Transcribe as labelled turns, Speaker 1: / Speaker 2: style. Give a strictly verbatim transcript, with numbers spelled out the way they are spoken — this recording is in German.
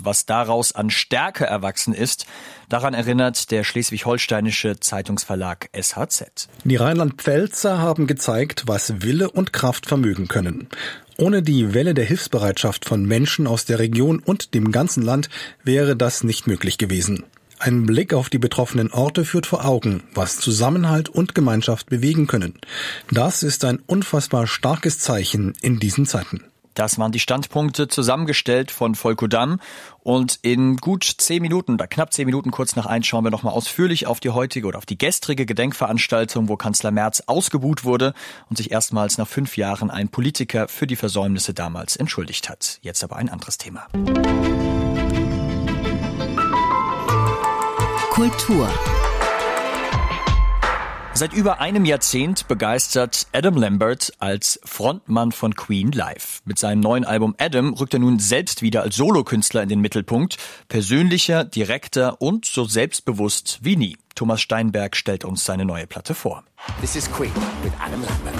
Speaker 1: und was daraus an Stärke erwachsen ist, daran erinnert der schleswig-holsteinische Zeitungsverlag S H Z.
Speaker 2: Die Rheinland-Pfälzer haben gezeigt, was Wille und Kraft vermögen können. Ohne die Welle der Hilfsbereitschaft von Menschen aus der Region und dem ganzen Land wäre das nicht möglich gewesen. Ein Blick auf die betroffenen Orte führt vor Augen, was Zusammenhalt und Gemeinschaft bewegen können. Das ist ein unfassbar starkes Zeichen in diesen Zeiten.
Speaker 1: Das waren die Standpunkte, zusammengestellt von Volko Damm. Und in gut zehn Minuten, oder knapp zehn Minuten kurz nach eins, schauen wir nochmal ausführlich auf die heutige oder auf die gestrige Gedenkveranstaltung, wo Kanzler Merz ausgebuht wurde und sich erstmals nach fünf Jahren ein Politiker für die Versäumnisse damals entschuldigt hat. Jetzt aber ein anderes Thema.
Speaker 3: Kultur.
Speaker 1: Seit über einem Jahrzehnt begeistert Adam Lambert als Frontmann von Queen live. Mit seinem neuen Album Adam rückt er nun selbst wieder als Solokünstler in den Mittelpunkt. Persönlicher, direkter und so selbstbewusst wie nie. Thomas Steinberg stellt uns seine neue Platte vor.
Speaker 4: This is Queen with Adam Lambert.